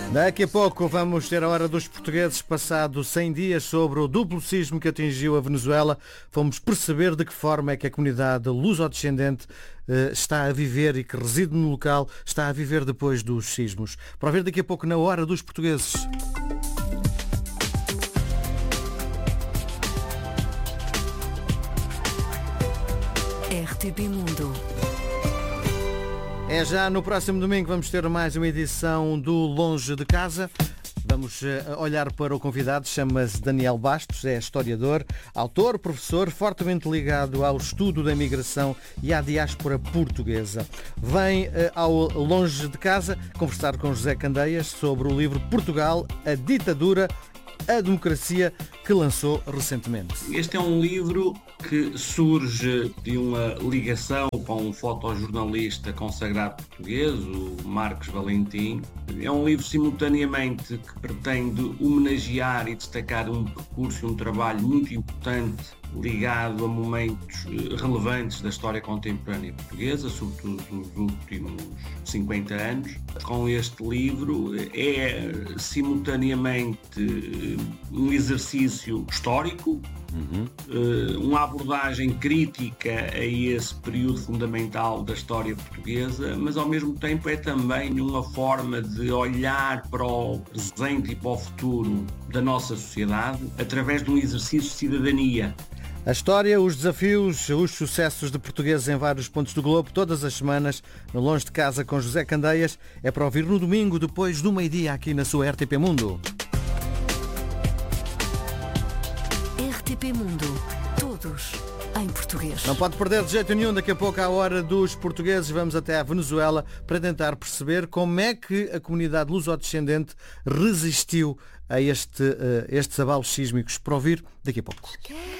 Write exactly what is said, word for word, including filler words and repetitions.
Daqui a pouco vamos ter a hora dos portugueses. Passado cem dias sobre o duplo sismo que atingiu a Venezuela, fomos perceber de que forma é que a comunidade luso-descendente eh, está a viver e que reside no local está a viver depois dos sismos. Para ver daqui a pouco na hora dos portugueses. R T P Mundo. É já no próximo domingo vamos ter mais uma edição do Longe de Casa. Vamos olhar para o convidado, chama-se Daniel Bastos, é historiador, autor, professor, fortemente ligado ao estudo da imigração e à diáspora portuguesa. Vem ao Longe de Casa conversar com José Candeias sobre o livro Portugal, a Ditadura, a Democracia, que lançou recentemente. Este é um livro que surge de uma ligação com um fotojornalista consagrado português, o Marcos Valentim. É um livro simultaneamente que pretende homenagear e destacar um percurso e um trabalho muito importante ligado a momentos relevantes da história contemporânea portuguesa, sobretudo nos últimos cinquenta anos. Com este livro é simultaneamente um exercício histórico, uhum. uma abordagem crítica a esse período fundamental da história portuguesa, mas ao mesmo tempo é também uma forma de olhar para o presente e para o futuro da nossa sociedade através de um exercício de cidadania. A história, os desafios, os sucessos de portugueses em vários pontos do globo, todas as semanas, no Longe de Casa com José Candeias, é para ouvir no domingo, depois do meio-dia, aqui na sua R T P Mundo. R T P Mundo. Todos em português. Não pode perder de jeito nenhum. Daqui a pouco, à hora dos portugueses, vamos até à Venezuela para tentar perceber como é que a comunidade luso-descendente resistiu a este, uh, estes abalos sísmicos. Para ouvir daqui a pouco.